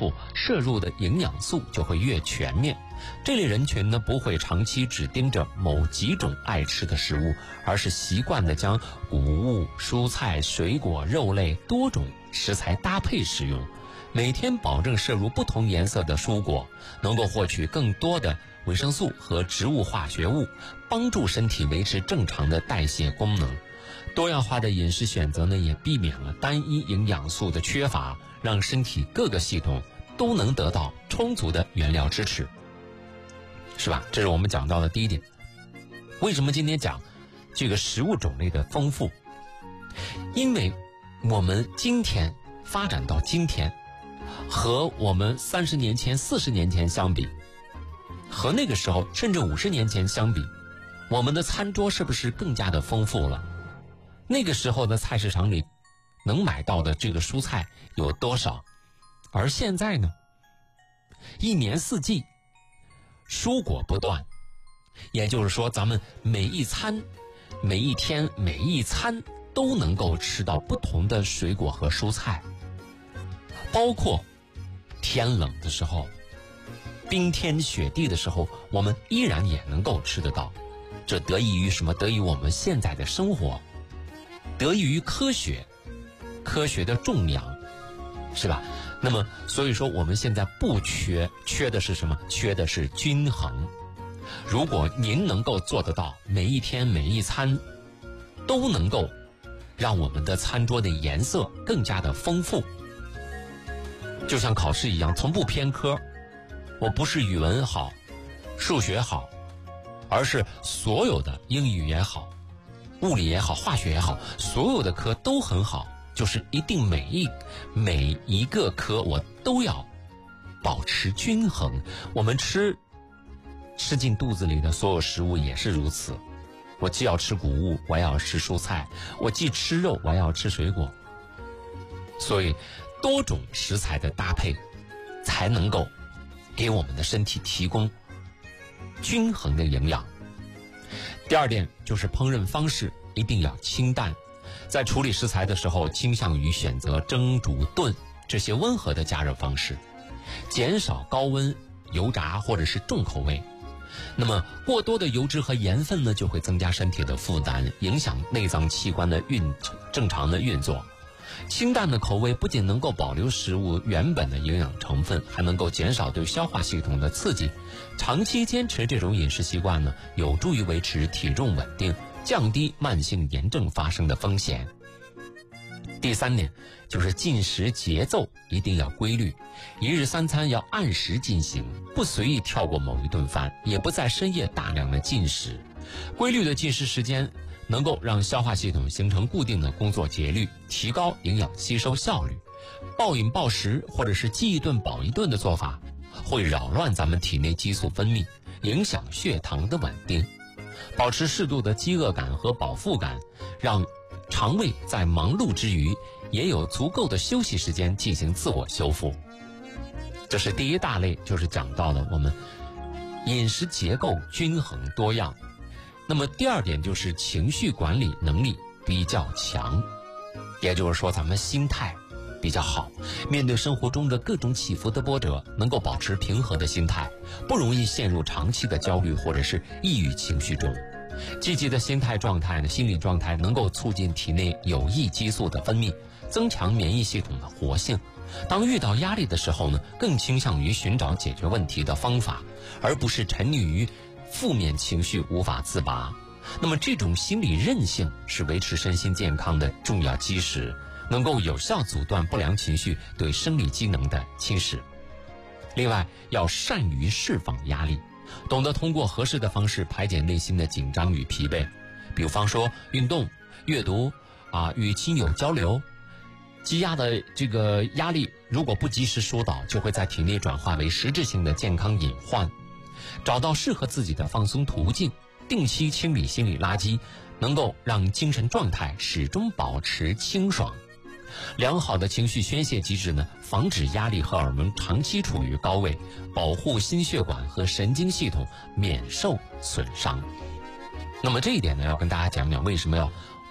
富，摄入的营养素就会越全面。这类人群呢，不会长期只盯着某几种爱吃的食物，而是习惯地将谷物、蔬菜、水果、肉类多种食材搭配食用，每天保证摄入不同颜色的蔬果，能够获取更多的维生素和植物化学物，帮助身体维持正常的代谢功能。多样化的饮食选择呢，也避免了单一营养素的缺乏，让身体各个系统都能得到充足的原料支持，是吧？这是我们讲到的第一点。为什么今天讲这个食物种类的丰富？因为我们今天发展到今天，和我们30年前、40年前相比，和那个时候甚至50年前相比，我们的餐桌是不是更加的丰富了？那个时候的菜市场里能买到的这个蔬菜有多少？而现在呢，一年四季蔬果不断，也就是说咱们每一餐、每一天、每一餐都能够吃到不同的水果和蔬菜，包括天冷的时候、冰天雪地的时候，我们依然也能够吃得到。这得益于什么？得益于我们现在的生活，得益于科学的种养，是吧？那么所以说我们现在不缺的是什么？缺的是均衡。如果您能够做得到，每一天每一餐都能够让我们的餐桌的颜色更加的丰富，就像考试一样，从不偏科。我不是语文好、数学好，而是所有的英语也好、物理也好、化学也好，所有的科都很好，就是一定每一个科我都要保持均衡。我们吃进肚子里的所有食物也是如此，我既要吃谷物，我也要吃蔬菜，我既吃肉，我也要吃水果。所以多种食材的搭配才能够给我们的身体提供均衡的营养。第二点就是烹饪方式一定要清淡，在处理食材的时候倾向于选择蒸、煮、炖这些温和的加热方式，减少高温、油炸或者是重口味。那么过多的油脂和盐分呢，就会增加身体的负担，影响内脏器官的正常的运作。清淡的口味不仅能够保留食物原本的营养成分，还能够减少对消化系统的刺激。长期坚持这种饮食习惯呢，有助于维持体重稳定，降低慢性炎症发生的风险。第三点就是进食节奏一定要规律，一日三餐要按时进行，不随意跳过某一顿饭，也不在深夜大量的进食。规律的进食时间能够让消化系统形成固定的工作节律，提高营养吸收效率。暴饮暴食或者是饥一顿饱一顿的做法，会扰乱咱们体内激素分泌，影响血糖的稳定。保持适度的饥饿感和饱腹感，让肠胃在忙碌之余也有足够的休息时间进行自我修复。这是第一大类，就是讲到了我们饮食结构均衡多样。那么第二点就是情绪管理能力比较强，也就是说咱们心态比较好，面对生活中的各种起伏的波折，能够保持平和的心态，不容易陷入长期的焦虑或者是抑郁情绪中。积极的心态状态呢，心理状态能够促进体内有益激素的分泌，增强免疫系统的活性。当遇到压力的时候呢，更倾向于寻找解决问题的方法，而不是沉溺于负面情绪无法自拔。那么这种心理韧性是维持身心健康的重要基石，能够有效阻断不良情绪对生理机能的侵蚀。另外要善于释放压力，懂得通过合适的方式排解内心的紧张与疲惫，比方说运动、阅读与亲友交流。积压的这个压力如果不及时疏导，就会在体内转化为实质性的健康隐患。找到适合自己的放松途径，定期清理心理垃圾，能够让精神状态始终保持清爽。良好的情绪宣泄机制呢，防止压力荷尔蒙长期处于高位，保护心血管和神经系统免受损伤。那么这一点呢，要跟大家讲讲为什么要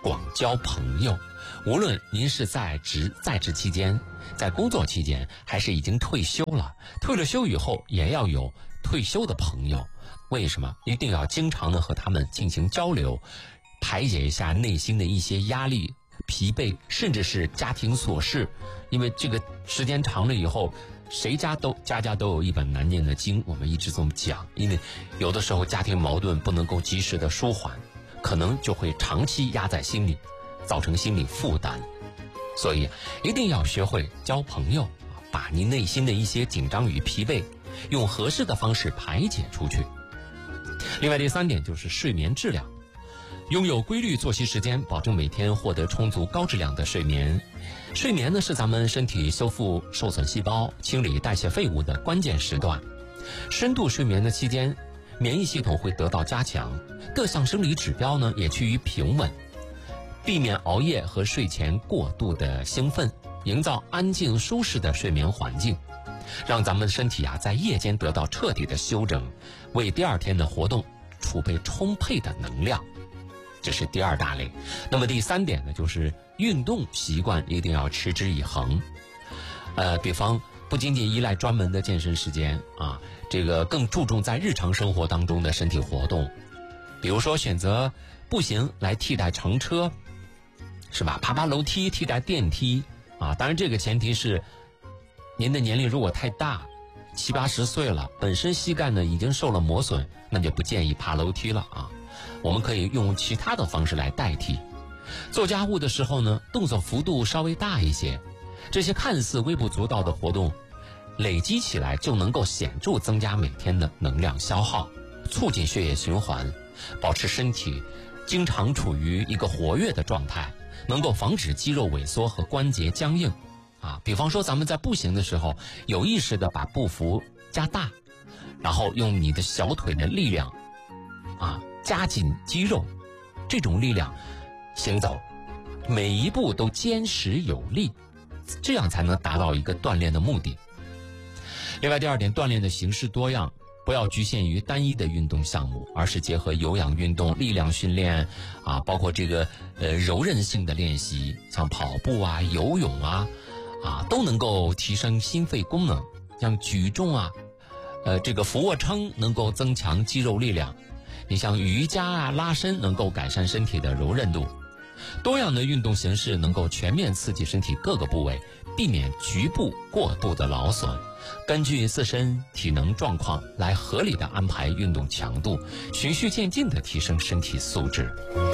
广交朋友。无论您是在职期间，在工作期间，还是已经退休了，退了休以后也要有退休的朋友。为什么？一定要经常的和他们进行交流，排解一下内心的一些压力、疲惫，甚至是家庭琐事。因为这个时间长了以后，谁家都有一本难念的经，我们一直这么讲。因为有的时候家庭矛盾不能够及时的舒缓，可能就会长期压在心里，造成心理负担。所以一定要学会交朋友，把你内心的一些紧张与疲惫用合适的方式排解出去。另外第3点就是睡眠质量，拥有规律作息时间，保证每天获得充足高质量的睡眠。睡眠呢，是咱们身体修复受损细胞、清理代谢废物的关键时段。深度睡眠的期间，免疫系统会得到加强，各项生理指标呢也趋于平稳。避免熬夜和睡前过度的兴奋，营造安静舒适的睡眠环境，让咱们身体在夜间得到彻底的休整，为第2天的活动储备充沛的能量。这是第2大类。那么第3点呢，就是运动习惯一定要持之以恒。比方不仅仅依赖专门的健身时间这个更注重在日常生活当中的身体活动。比如说选择步行来替代乘车，是吧？爬楼梯替代电梯当然这个前提是您的年龄如果太大，70、80岁了，本身膝盖呢已经受了磨损，那就不建议爬楼梯了我们可以用其他的方式来代替。做家务的时候呢，动作幅度稍微大一些，这些看似微不足道的活动累积起来就能够显著增加每天的能量消耗，促进血液循环，保持身体经常处于一个活跃的状态，能够防止肌肉萎缩和关节僵硬比方说咱们在步行的时候，有意识的把步幅加大，然后用你的小腿的力量加紧肌肉，这种力量行走每一步都坚实有力，这样才能达到一个锻炼的目的。另外第2点，锻炼的形式多样，不要局限于单一的运动项目，而是结合有氧运动、力量训练包括这个柔韧性的练习，像跑步游泳都能够提升心肺功能。像举重这个俯卧撑能够增强肌肉力量，你像瑜伽拉伸能够改善身体的柔韧度。多样的运动形式能够全面刺激身体各个部位，避免局部过度的劳损，根据自身体能状况来合理的安排运动强度，循序渐进的提升身体素质。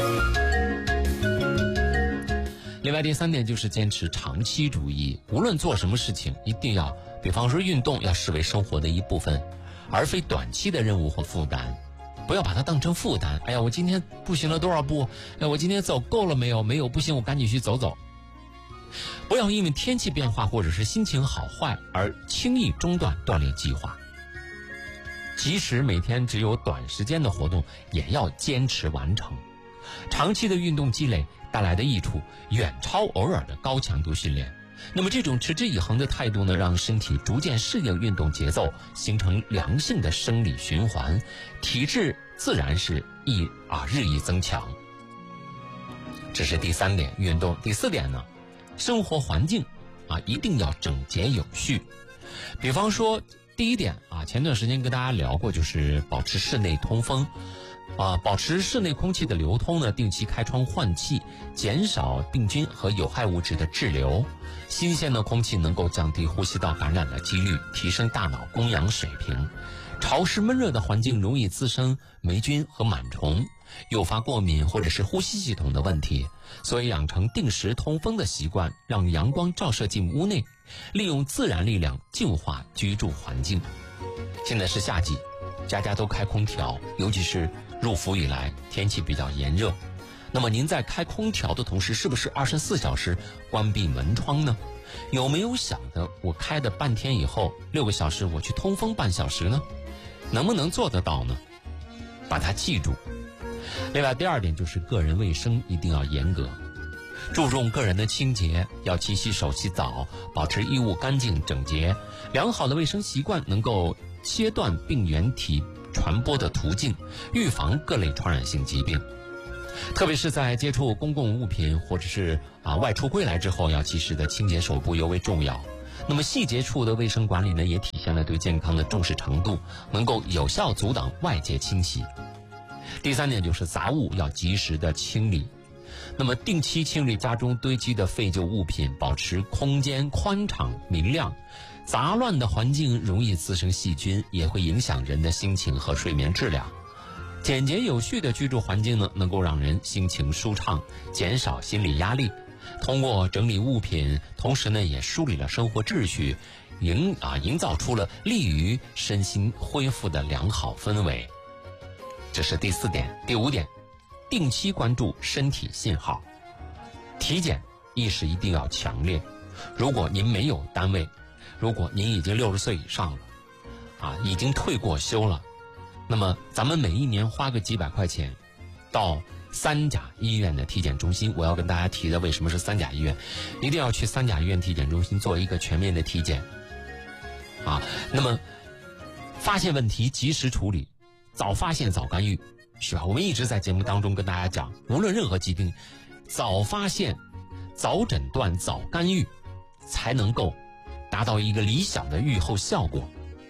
另外第3点就是坚持长期主义，无论做什么事情一定要，比方说运动要视为生活的一部分，而非短期的任务或负担。不要把它当成负担，哎呀我今天步行了多少步，我今天走够了没有，没有不行我赶紧去走走。不要因为天气变化或者是心情好坏而轻易中断锻炼计划，即使每天只有短时间的活动也要坚持完成。长期的运动积累带来的益处远超偶尔的高强度训练。那么这种持之以恒的态度呢，让身体逐渐适应运动节奏，形成良性的生理循环，体质自然是日益增强。这是第3点，运动。第4点呢，生活环境一定要整洁有序。比方说第1点前段时间跟大家聊过，就是保持室内通风保持室内空气的流通呢，定期开窗换气，减少病菌和有害物质的滞留。新鲜的空气能够降低呼吸道感染的几率，提升大脑供氧水平。潮湿闷热的环境容易滋生霉菌和螨虫，诱发过敏或者是呼吸系统的问题。所以养成定时通风的习惯，让阳光照射进屋内，利用自然力量净化居住环境。现在是夏季，家家都开空调，尤其是入伏以来天气比较炎热，那么您在开空调的同时，是不是24小时关闭门窗呢？有没有想的我开的半天以后6个小时我去通风半小时呢？能不能做得到呢？把它记住。另外第2点就是个人卫生一定要严格，注重个人的清洁，要勤洗手洗澡，保持衣物干净整洁。良好的卫生习惯能够切断病原体传播的途径，预防各类传染性疾病。 特别是在接触公共物品或者是外出归来之后，要及时的清洁手部尤为重要。那么细节处的卫生管理呢，也体现了对健康的重视程度，能够有效阻挡外界侵袭。第3点就是杂物要及时的清理。那么定期清理家中堆积的废旧物品，保持空间宽敞明亮。杂乱的环境容易滋生细菌，也会影响人的心情和睡眠质量。简洁有序的居住环境呢，能够让人心情舒畅，减少心理压力。通过整理物品，同时呢也梳理了生活秩序，营造出了利于身心恢复的良好氛围。这是第4点。第5点，定期关注身体信号，体检意识一定要强烈。如果您没有单位，如果您已经60岁以上了，已经退过休了，那么咱们每一年花个几百块钱到3甲医院的体检中心，我要跟大家提的为什么是3甲医院，一定要去3甲医院体检中心做一个全面的体检那么发现问题及时处理，早发现早干预，是吧？我们一直在节目当中跟大家讲，无论任何疾病，早发现早诊断早干预才能够达到一个理想的预后效果。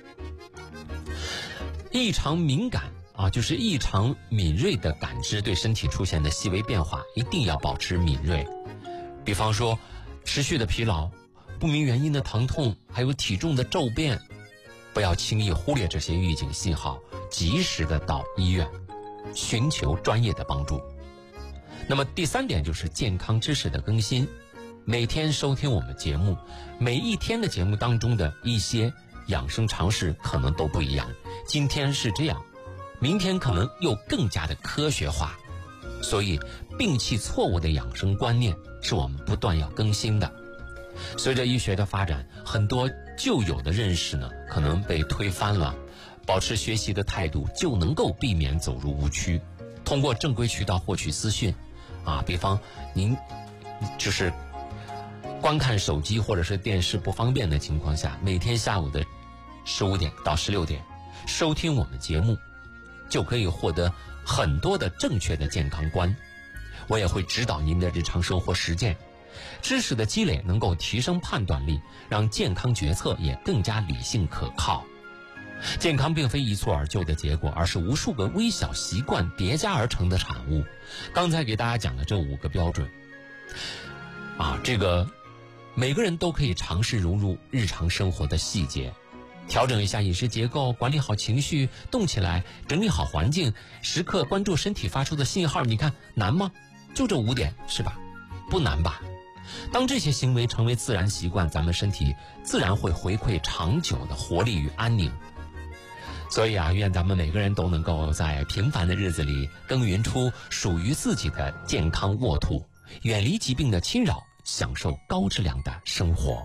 异常敏感就是异常敏锐的感知对身体出现的细微变化，一定要保持敏锐。比方说持续的疲劳、不明原因的疼痛，还有体重的骤变，不要轻易忽略这些预警信号，及时的到医院寻求专业的帮助。那么第3点就是健康知识的更新，每天收听我们节目，每一天的节目当中的一些养生常识可能都不一样，今天是这样，明天可能又更加的科学化，所以摒弃错误的养生观念是我们不断要更新的。随着医学的发展，很多旧有的认识呢可能被推翻了，保持学习的态度就能够避免走入误区。通过正规渠道获取资讯比方您就是观看手机或者是电视不方便的情况下，每天下午的15点到16点收听我们节目，就可以获得很多的正确的健康观。我也会指导您的日常生活实践，知识的积累能够提升判断力，让健康决策也更加理性可靠。健康并非一蹴而就的结果，而是无数个微小习惯叠加而成的产物。刚才给大家讲的这5个标准这个每个人都可以尝试融入日常生活的细节，调整一下饮食结构，管理好情绪，动起来，整理好环境，时刻关注身体发出的信号。你看难吗？就这5点是吧？不难吧？当这些行为成为自然习惯，咱们身体自然会回馈长久的活力与安宁。所以愿咱们每个人都能够在平凡的日子里耕耘出属于自己的健康沃土，远离疾病的侵扰，享受高质量的生活。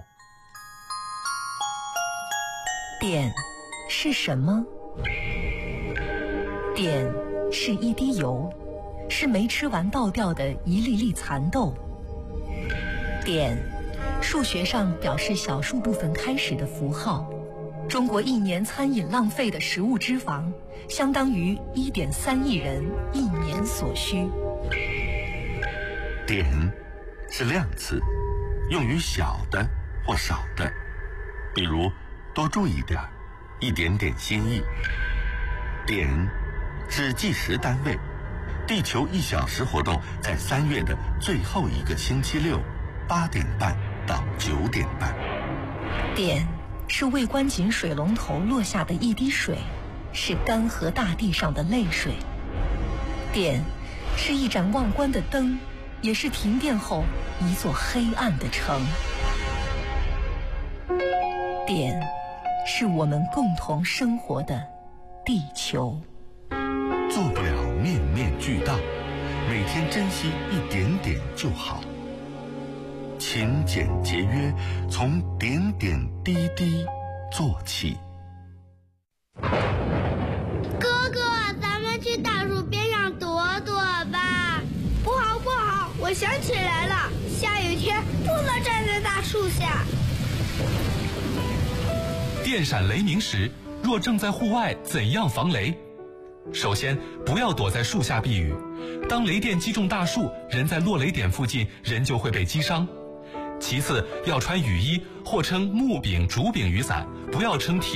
碘是什么？碘是一滴油，是没吃完倒掉的一粒粒蚕豆。碘，数学上表示小数部分开始的符号。中国1年餐饮浪费的食物脂肪，相当于1.3亿人1年所需。 碘是量词，用于小的或少的，比如多注意点，一点点心意。碘是计时单位，地球1小时活动在3月的最后一个星期六，8点半到9点半。 碘是未关紧水龙头落下的一滴水，是干涸大地上的泪水。碘是一盏忘关的灯，也是停电后一座黑暗的城。碘是我们共同生活的地球。 做不了面面俱到，每天珍惜一点点就好。勤俭节约，从点点滴滴做起。 哥哥，咱们去大树边上躲躲吧。不好不好，我想起来了，下雨天不能站在大树下。 电闪雷鸣时，若正在户外，怎样防雷？ 首先，不要躲在树下避雨。当雷电击中大树，人在落雷点附近，人就会被击伤。其次，要穿雨衣或撑木柄、竹柄雨伞，不要撑铁